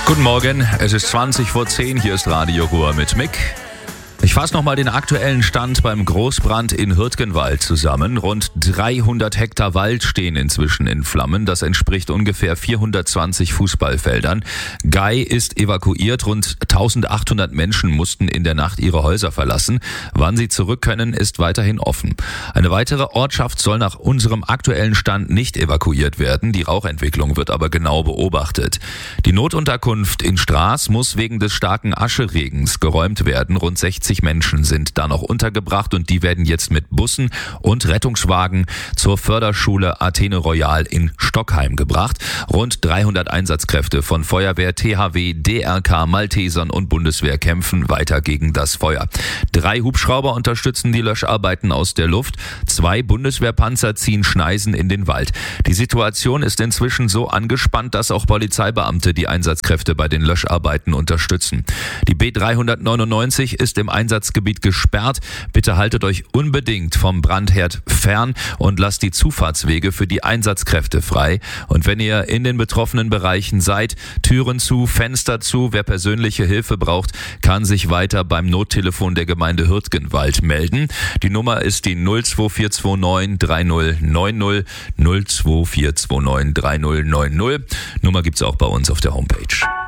Guten Morgen, es ist 20:10, hier ist Radio Ruhr mit Mick. Ich fasse nochmal den aktuellen Stand beim Großbrand in Hürtgenwald zusammen. Rund 300 Hektar Wald stehen inzwischen in Flammen. Das entspricht ungefähr 420 Fußballfeldern. Gei ist evakuiert. Rund 1800 Menschen mussten in der Nacht ihre Häuser verlassen. Wann sie zurück können, ist weiterhin offen. Eine weitere Ortschaft soll nach unserem aktuellen Stand nicht evakuiert werden. Die Rauchentwicklung wird aber genau beobachtet. Die Notunterkunft in Straß muss wegen des starken Ascheregens geräumt werden. Rund 60 Menschen sind da noch untergebracht und die werden jetzt mit Bussen und Rettungswagen zur Förderschule Athene Royal in Stockheim gebracht. Rund 300 Einsatzkräfte von Feuerwehr, THW, DRK, Maltesern und Bundeswehr kämpfen weiter gegen das Feuer. 3 Hubschrauber unterstützen die Löscharbeiten aus der Luft. 2 Bundeswehrpanzer ziehen Schneisen in den Wald. Die Situation ist inzwischen so angespannt, dass auch Polizeibeamte die Einsatzkräfte bei den Löscharbeiten unterstützen. Die B399 ist im Einsatzgebiet gesperrt. Bitte haltet euch unbedingt vom Brandherd fern und lasst die Zufahrtswege für die Einsatzkräfte frei. Und wenn ihr in den betroffenen Bereichen seid, Türen zu, Fenster zu. Wer persönliche Hilfe braucht, kann sich weiter beim Nottelefon der Gemeinde Hürtgenwald melden. Die Nummer ist die 02429 3090 02429 3090. Nummer gibt's auch bei uns auf der Homepage.